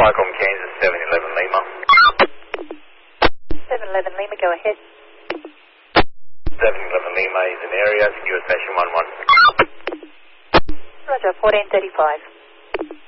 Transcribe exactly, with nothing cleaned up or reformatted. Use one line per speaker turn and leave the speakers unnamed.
Flycom Kansas, seven eleven Lima.
seven eleven Lima, go ahead.
seven eleven Lima is in area, secure station one one.
Roger, fourteen thirty-five.